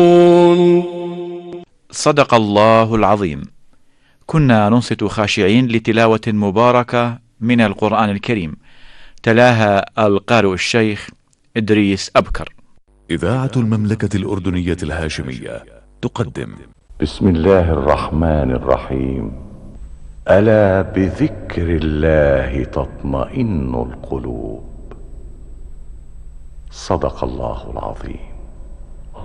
صدق الله العظيم. كنا ننصت خاشعين لتلاوة مباركة من القرآن الكريم، تلاها القارئ الشيخ إدريس أبكر. إذاعة المملكة الأردنية الهاشمية تقدم بسم الله الرحمن الرحيم. ألا بذكر الله تطمئن القلوب. صدق الله العظيم.